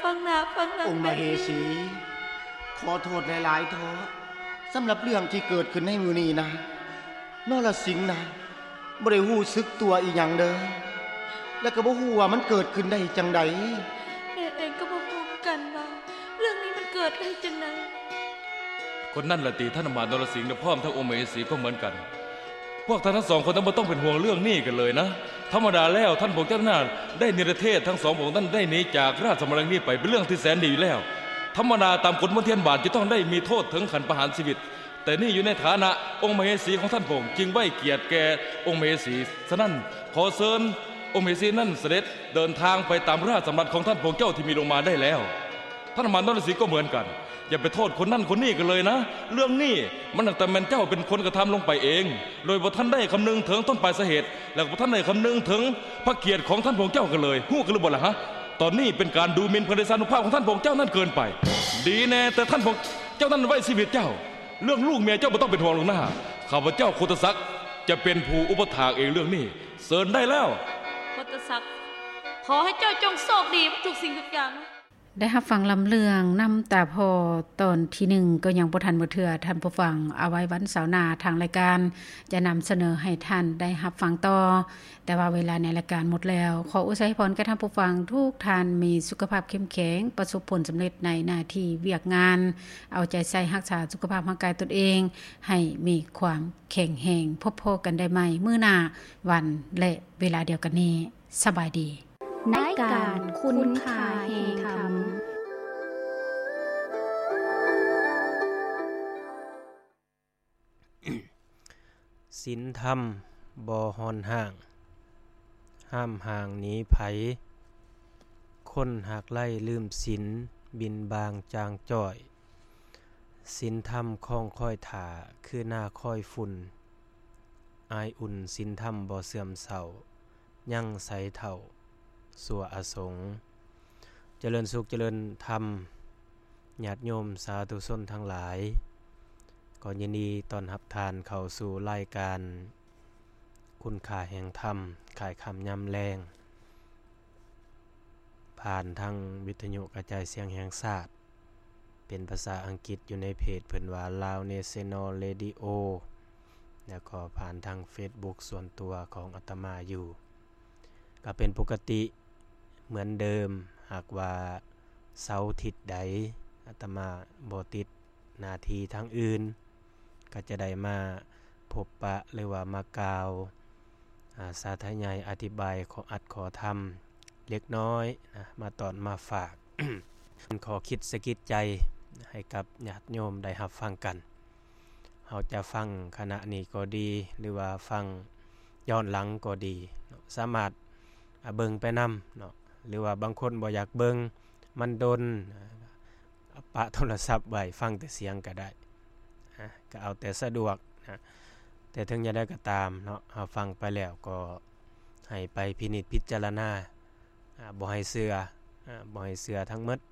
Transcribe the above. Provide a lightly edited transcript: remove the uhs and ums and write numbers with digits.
ฟังหน้าฟังหลังองค์มเหสีขอโทษหลายๆเถอะสำหรับเรื่องที่เกิดขึ้นในมื้อนี้นะนรสิงห์นะบ่ได้ฮู้สึกตัวอีหยังเด้อแล้วก็บ่ฮู้ว่ามันเกิดขึ้นได้จังใดเองก็บ่ฮู้กันว่าเรื่องนี้มันเกิดได้จังได๋คนนั่นละติท่านอมาตย์นรสิงห์และพร้อมทั้งองค์มเหสีก็เหมือนกันพวกท่านทั้งสองคนบ่ต้องเป็นห่วงเรื่องนี้กันเลยนะธรรมดาแล้วท่านพระเจ้าหน้าได้นิรเทศทั้งสองพระองค์ท่านได้หนีจากราชสมรนี้ไปเป็นเรื่องที่แสนดีอยู่แล้วธรรมดาตามกฎมนเทียนบาทจะต้องได้มีโทษถึงขันประหารชีวิตแต่นี่อยู่ในฐานะองค์มเหสีของท่านพระองค์จึงไว้เกียรติแก่องค์มเหสีฉะนั้นขอเชิญองค์มเหสีนั่นเสด็จเดินทางไปตามราชสำนักของท่านพระเจ้าที่มีลงมาได้แล้วท่านอมาตย์นรสิงห์ก็เหมือนกันอย่าไปโทษคนนั่นคนนี้กันเลยนะเรื่องนี้มันตั้งแต่แม่นเจ้าเป็นคนกระทำลงไปเองโดยบ่ท่านได้คำนึงถึงต้นปลายสาเหตุแล้วบ่ท่านได้คำนึงถึงพระเกียรติของท่านพระเจ้ากันเลยฮู้กันหรือบ่ล่ะฮะตอนนี้เป็นการดูหมิ่นพระเดชานุภาพของท่านพระเจ้านั่นเกินไปดีแน่แต่ท่านพระเจ้านั่นไว้ชีวิตเจ้าเรื่องลูกเมียเจ้าบ่ต้องเป็นห่วงหรอกนะข้าพเจ้าโคตศักดิ์จะเป็นผู้อุปถากเองเรื่องนี้เชิญได้แล้วโคตศักดิ์ขอให้เจ้าจงโชคดีทุกสิ่งทุกอย่างได้รับฟังลำเรื่องนำตาพอตอนที่1ก็ยังบ่ทันบ่เทื่อท่านผู้ฟังเอาไว้วันเสาร์หน้าทางรายการจะนำเสนอให้ท่านได้รับฟังต่อแต่ว่าเวลาในรายการหมดแล้วขออวยพรแก่ท่านผู้ฟังทุกท่านมีสุขภาพเข้มแข็งประสบผลสำเร็จในหน้าที่เวียกงานเอาใจใส่รักษาสุขภาพร่างกายตนเองให้มีความแข็งแรงพบพอกันได้ใหม่มื้อหน้าวันและเวลาเดียวกันนี้สบายดีในการคุณค่าแห่งธรรมศีลธรรมบ่ฮอนห่างห้ามห่างหนีไผคนหากไล่ลืมศีลบินบางจางจ้อยศีลธรรมคล้องค่อยถาคือหน้าค่อยฝุ่นอายอุ่นศีลธรรมบ่เสื่อมเศร้ายั่งใสเท่าสัวอสงเจริญสุขเจริญธรรมญาติโยมสาธุชนทั้งหลายก่อนยินดีต้อนรับทานเข้าสู่รายการคุณค่าแห่งธรรมข่ายคำยำแรงผ่านทางวิทยุกระจายเสียงแห่งชาติเป็นภาษาอังกฤษอยู่ในเพจเพิ่นว่า Lao National Radio แล้วก็ผ่านทาง Facebook ส่วนตัวของอาตมาอยู่ก็เป็นปกติเหมือนเดิมหากว่าเสาร์อาทิตย์ใดอาตมาบ่ติดหน้าที่ทางอื่นก็จะได้มาพบปะหรือว่ามากล่าวสาธยายอธิบายขออัดขอธรรมเล็กน้อยนะมาตอนมาฝาก ขอคิดสะกิดใจให้กับญาติโยมได้รับฟังกันเราจะฟังขณะนี้ก็ดีหรือว่าฟังย้อนหลังก็ดีสามารถเบิ่งไปนำเนาะหรือว่าบางคนบ่อยากเบิ่งมันดนปะโทรศัพท์ไว้ฟังแต่เสียงก็ได้ก็เอาแต่สะดวกนะแต่ถึงจะได้ก็ตามเนาะฟังไปแล้วก็ให้ไปพินิจพิจารณาบ่ให้เชื่อทั้งหมด